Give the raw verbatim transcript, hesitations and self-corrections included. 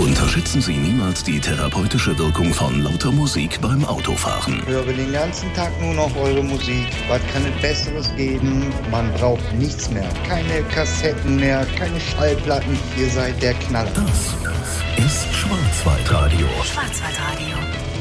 Unterschätzen Sie niemals die therapeutische Wirkung von lauter Musik beim Autofahren. Ich höre den ganzen Tag nur noch eure Musik. Was kann es Besseres geben? Man braucht nichts mehr. Keine Kassetten mehr, keine Schallplatten. Ihr seid der Knaller. Das ist Schwarzwaldradio. Schwarzwaldradio.